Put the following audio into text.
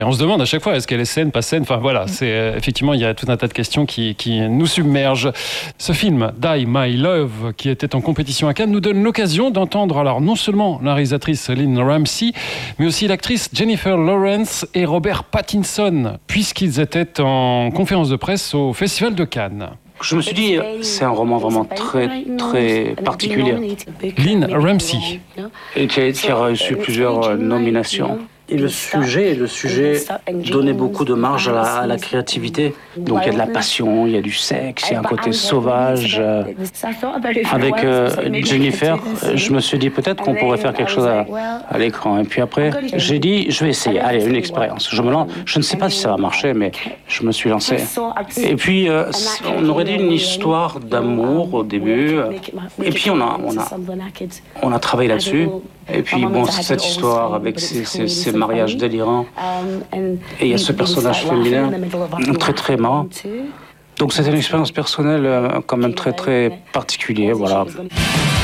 Et on se demande à chaque fois, est-ce qu'elle est saine, pas saine? Enfin voilà, effectivement, il y a tout un tas de questions qui nous submergent. Ce film, Die My Love, qui était en compétition à Cannes, nous donne l'occasion d'entendre alors non seulement la réalisatrice Lynne Ramsay, mais aussi l'actrice Jennifer Lawrence et Robert Pattinson, puisqu'ils étaient en conférence de presse au Festival de Cannes. Je me suis dit, c'est un roman vraiment très, très particulier. Lynne Ramsay. Et qui a reçu plusieurs nominations. Et le sujet donnait beaucoup de marge à la créativité. Donc il y a de la passion, il y a du sexe, il y a un côté sauvage. Avec Jennifer, je me suis dit peut-être qu'on pourrait faire quelque chose à l'écran. Et puis après, j'ai dit, je vais essayer. Allez, une expérience. Je me lance. Je ne sais pas si ça va marcher, mais je me suis lancé. Et puis, on aurait dit une histoire d'amour au début. Et puis, on a travaillé là-dessus. Et puis, bon, cette histoire avec ces mariages délirants. Et il y a ce personnage féminin très, très marrant. Donc, c'était une expérience personnelle quand même très, très particulière, voilà.